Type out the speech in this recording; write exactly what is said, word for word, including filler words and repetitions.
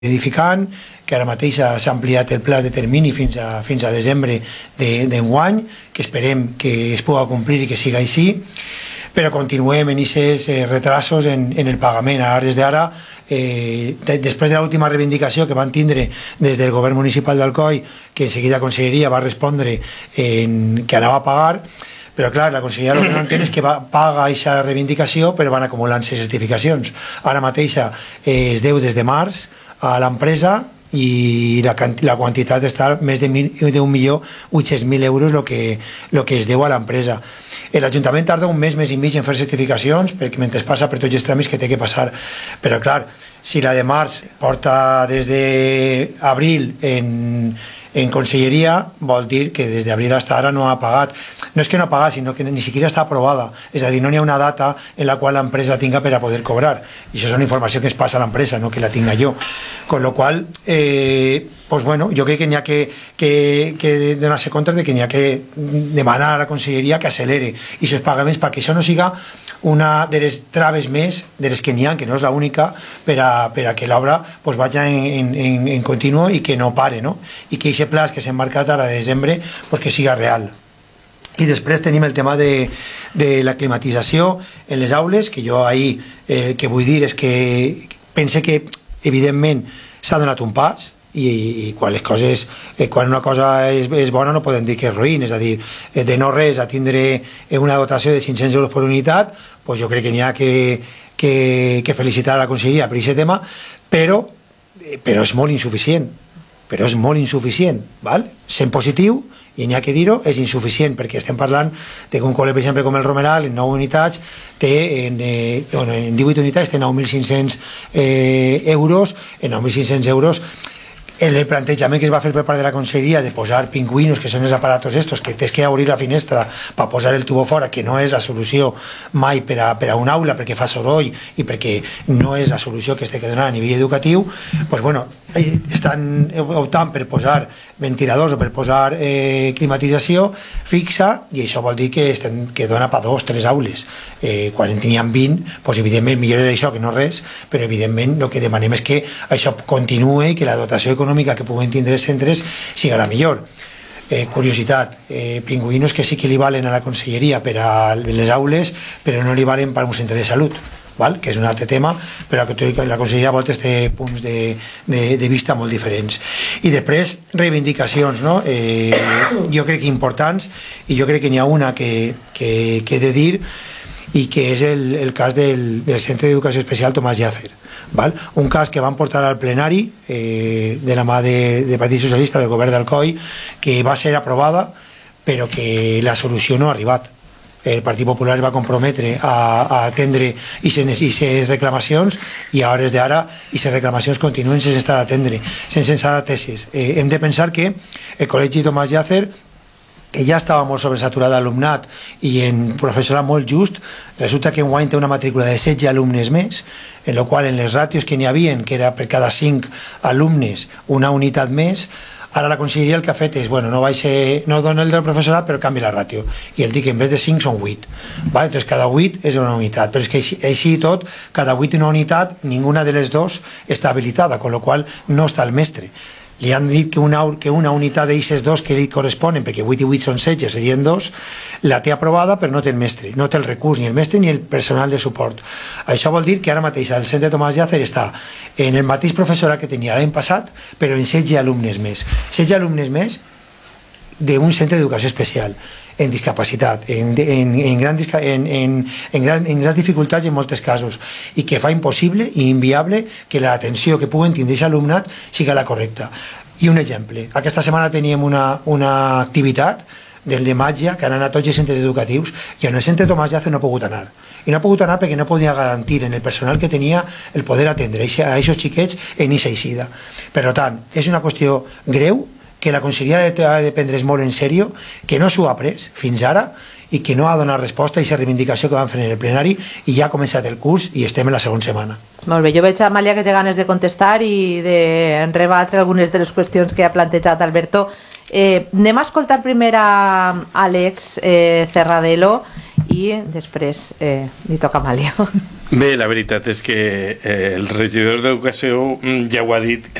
edificant, que ara mateix s'ha ampliat el pla de termini fins a, fins a desembre d'enguany, que esperem que es pugui complir i que siga així, però continuem en aquests eh, retrasos en, en el pagament. Ara, des d'ara, eh, de, després de l'última reivindicació que van tindre des del govern municipal d'Alcoi, que en seguida la conselleria va respondre en, que anava a pagar, però clar, la conselleria el que no entén és que va, paga aquesta reivindicació, però van acumulant-se certificacions. Ara mateix eh, es deu des de març a l'empresa i la, la quantitat està més d'un milió vuit-cents mil euros el que, lo que es deu a l'empresa. L'Ajuntament tarda un mes, mes i mig en fer certificacions perquè mentre passa per tots els tràmits que té que passar, però clar, si la de març porta des d'abril en, en conselleria, vol dir que des d'abril fins ara no ha pagat. No és que no ha pagat, sinó que ni siquiera està aprovada, és a dir, no hi ha una data en la qual l'empresa tinga per a poder cobrar, i això és una informació que es passa a l'empresa, no que la tinga jo, con lo qual eh, pues bueno, jo crec que n'hi ha que, que, que donar-se compte de que n'hi ha que demanar a la conselleria que accelere i els pagaments perquè això no siga una de les traves més de les que n'hi ha, que no és l'única, per a, per a que l'obra pues, vagi en, en, en continu i que no pare, no? I que aquest pla que s'ha marcat ara de desembre pues, que siga real. I després tenim el tema de, de la climatització en les aules, que jo ahir eh, que vull dir és que pense que evidentment s'ha donat un pas i, i quan les coses, eh, quan una cosa és, és bona no podem dir que és ruïn, és a dir, eh, de no res a tindre una dotació de cinc-cents euros per unitat, pues jo crec que n'hi ha que, que, que felicitar a la conselleria per aquest tema, però, eh, però és molt insuficient, però és molt insuficient, val? Sent positiu, i n'hi ha que dir-ho, és insuficient, perquè estem parlant de que un col·le, per exemple, com el Romeral, en nou unitats, té, en, eh, bueno, en divuit unitats, té nou mil cinc-cents eh, euros, en nou mil cinc-cents euros, el plantejament que es va fer per part de la conselleria de posar pingüinos, que són els aparatos estos, que tens que obrir la finestra per posar el tubo fora, que no és la solució mai per a, per a un aula, perquè fa soroll i perquè no és la solució que es té que donar a nivell educatiu, doncs bueno, estan optant per posar ventiladors o per posar eh, climatització fixa, i això vol dir que, estem, que dona per dos, tres aules. Eh, quan en teníem vint, doncs evidentment millor és això que no res, però evidentment el que demanem és que això continuï i que la dotació econòmica que puguen tindre els centres siga la millor. Eh, curiositat, eh, pingüinos que sí que li valen a la conselleria per a les aules, però no li valen per a un centre de salut, val? Que és un altre tema, però la conselleria a voltes té punts de, de, de vista molt diferents. I després, reivindicacions, no? Eh, jo crec que importants, i jo crec que n'hi ha una que, que, que he de dir, i que és el, el cas del, del Centre d'Educació Especial Tomàs Llàcer. Val? Un cas que van portar al plenari eh, de la mà de, de Partit Socialista del govern d'Alcoi, que va ser aprovada, però que la solució no ha arribat. El Partit Popular va comprometre a, a atendre aquestes reclamacions, i a hores d'ara aquestes reclamacions continuen sense estar a atendre, sense estar ateses. Eh, hem de pensar que el Col·legi Tomàs Llàcer, que ja estava molt sobresaturat d'alumnat i en professorat molt just, resulta que enguany té una matrícula de setze alumnes més, en la qual en les ràtios que n'hi havia, que era per cada cinc alumnes una unitat més, ara la conselleria el que ha fet és, bueno, no, ser, no dona el del professorat, però canvia la ràtio, i el dic que en vez de cinc són vuit, ¿vale? Entonces cada vuit és una unitat, però és que així, així i tot, cada vuit una unitat, ninguna de les dos està habilitada, con lo qual no està el mestre. Li han dit que una, que una unitat d'aixes dos que li corresponen, perquè vuit i vuit són setze, serien dos, la té aprovada però no té el mestre, no té el recurs, ni el mestre ni el personal de suport. Això vol dir que ara mateix el Centre Tomàs Llàcer està en el mateix professorat que tenia l'any passat, però en setze alumnes més. setze alumnes més d'un centre d'educació especial, en discapacitat, en, en, en, gran, en, en, en, gran, en grans dificultats en molts casos, i que fa impossible i inviable que l'atenció que puguen tindre aquest alumnat siga la correcta. I un exemple, aquesta setmana teníem una, una activitat del de màgia que han anat tots els centres educatius, i en el centre Tomàs Llàcer no ha pogut anar. I no ha pogut anar perquè no podia garantir en el personal que tenia el poder atendre a aquests xiquets en aquesta eixida. Per tant, és una qüestió greu, que la conselleria ha de prendre's molt en sèrio, que no s'ho ha pres fins ara i que no ha donat resposta a aquesta reivindicació que van fer en el plenari, i ja ha començat el curs i estem en la segona setmana. Molt bé, jo veig a Amàlia que té ganes de contestar i de rebatre algunes de les qüestions que ha plantejat Alberto. Eh, anem a escoltar primer a Àlex eh, Cerradelo i després eh, li toca a Amàlia. Bé, la veritat és que eh, el regidor d'Educació ja ho ha dit,